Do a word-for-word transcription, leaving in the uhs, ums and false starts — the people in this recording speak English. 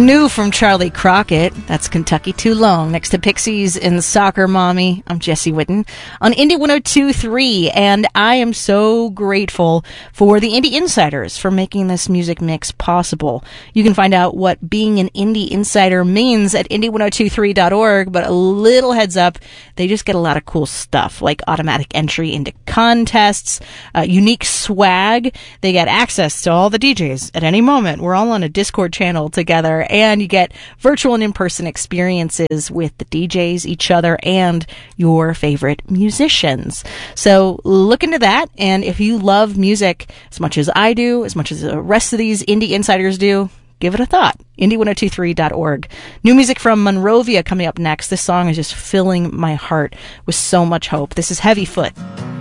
New from Charlie Crockett, that's Kentucky Too Long. Next to Pixies and Soccer Mommy, I'm Jesse Whitten on Indie one oh two point three, and I am so grateful for the Indie Insiders for making this music mix possible. You can find out what being an Indie Insider means at indie one oh two three dot org, but a little heads up, they just get a lot of cool stuff, like automatic entry into contests, uh, unique swag. They get access to all the D Js at any moment. We're all on a Discord channel together, and you get virtual and in-person experiences with the D Js, each other, and your favorite musicians. So look into that, and if you love music as much as I do, as much as the rest of these Indie Insiders do, give it a thought. indie one oh two three dot org. New music from Monrovia coming up next. This song is just filling my heart with so much hope. This is Heavy Foot.